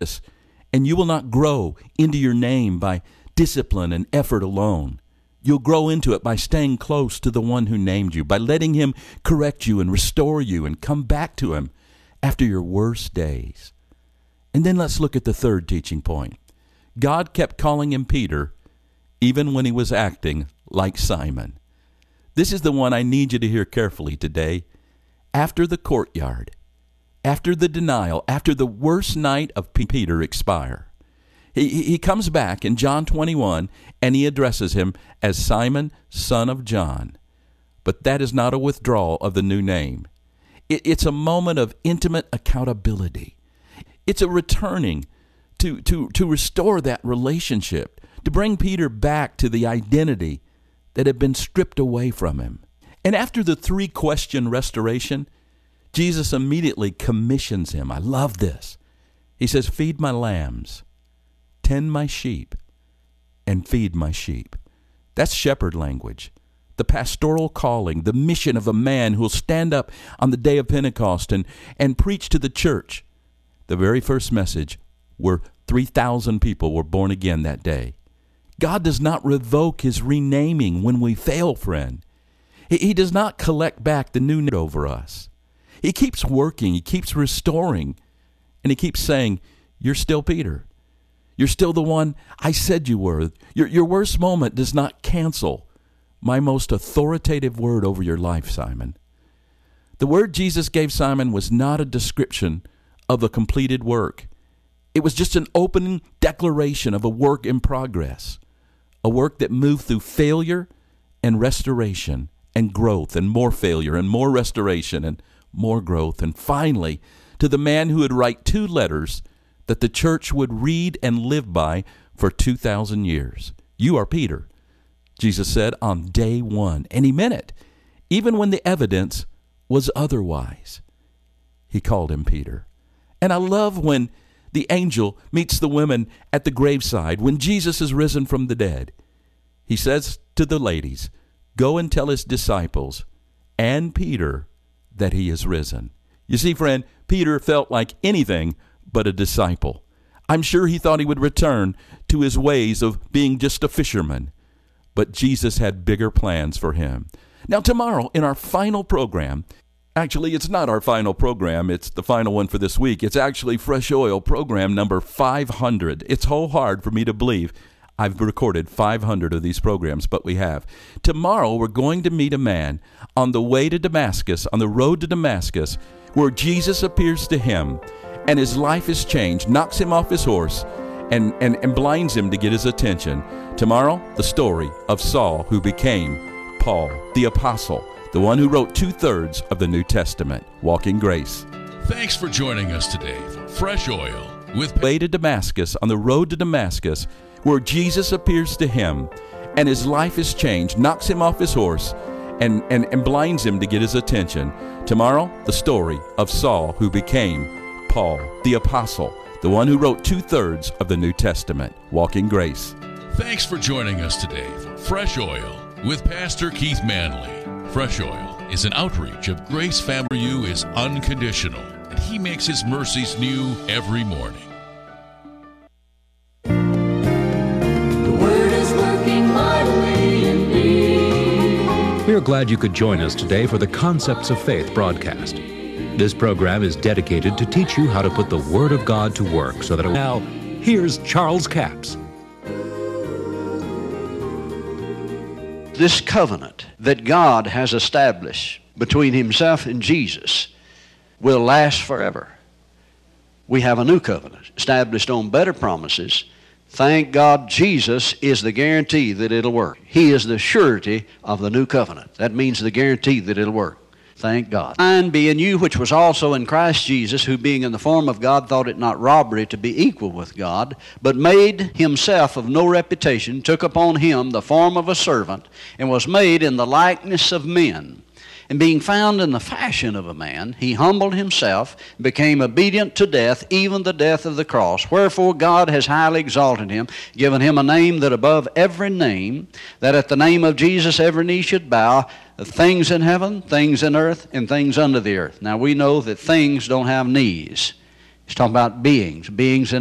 practice, and you will not grow into your name by discipline and effort alone. You'll grow into it by staying close to the one who named you, by letting him correct you and restore you and come back to him after your worst days. And then let's look at the third teaching point. God kept calling him Peter even when he was acting like Simon. This is the one I need you to hear carefully today. After the courtyard, after the denial, after the worst night of Peter expire, he comes back in John 21 and he addresses him as Simon, son of John. But that is not a withdrawal of the new name. It's a moment of intimate accountability. It's a returning to restore that relationship, to bring Peter back to the identity that had been stripped away from him. And after the three-question restoration, Jesus immediately commissions him. I love this. He says, feed my lambs, tend my sheep, and feed my sheep. That's shepherd language. The pastoral calling, the mission of a man who will stand up on the day of Pentecost and preach to the church. The very first message where 3,000 people were born again that day. God does not revoke his renaming when we fail, friend. He does not collect back the new name over us. He keeps working, he keeps restoring, and he keeps saying, you're still Peter. You're still the one I said you were. Your worst moment does not cancel my most authoritative word over your life, Simon. The word Jesus gave Simon was not a description of a completed work. It was just an opening declaration of a work in progress, a work that moved through failure and restoration and growth and more failure and more restoration and more growth. And finally, to the man who would write 2 letters that the church would read and live by for 2,000 years. You are Peter, Jesus said on day 1. And he meant it, even when the evidence was otherwise. He called him Peter. And I love when the angel meets the women at the graveside when Jesus is risen from the dead. He says to the ladies, go and tell his disciples and Peter that he is risen. You see, friend, Peter felt like anything but a disciple. I'm sure he thought he would return to his ways of being just a fisherman. But Jesus had bigger plans for him. Now, tomorrow in our final program, actually, it's not our final program. It's the final one for this week. It's actually Fresh Oil program number 500. It's so hard for me to believe I've recorded 500 of these programs, but we have. Tomorrow, we're going to meet a man on the way to Damascus, on the road to Damascus, where Jesus appears to him, and his life is changed, knocks him off his horse, and blinds him to get his attention. Tomorrow, the story of Saul, who became Paul, the apostle, the one who wrote 2/3 of the New Testament. Walk in grace. Thanks for joining us today for Fresh Oil with way to Damascus, on the road to Damascus, where Jesus appears to him, and his life is changed, knocks him off his horse, and blinds him to get his attention. Tomorrow, the story of Saul, who became Paul, the apostle, the one who wrote 2/3 of the New Testament. Walk in grace. Thanks for joining us today for Fresh Oil with Pastor Keith Manley. Fresh Oil is an outreach of Grace Family. You is unconditional, and he makes his mercies new every morning. We are glad you could join us today for the Concepts of Faith broadcast. This program is dedicated to teach you how to put the Word of God to work so that now, here's Charles Capps. This covenant that God has established between himself and Jesus will last forever. We have a new covenant established on better promises. Thank God Jesus is the guarantee that it'll work. He is the surety of the new covenant. That means the guarantee that it'll work. Thank God. And be in you which was also in Christ Jesus, who being in the form of God thought it not robbery to be equal with God, but made himself of no reputation, took upon him the form of a servant, and was made in the likeness of men. And being found in the fashion of a man, he humbled himself, and became obedient to death, even the death of the cross. Wherefore God has highly exalted him, given him a name that above every name, that at the name of Jesus every knee should bow, things in heaven, things in earth, and things under the earth. Now we know that things don't have knees. He's talking about beings in